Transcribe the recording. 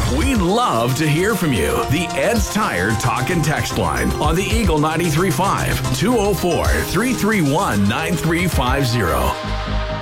We'd love to hear from you. The Ed's Tire Talk and Text line on the Eagle 93.5 204-331-9350.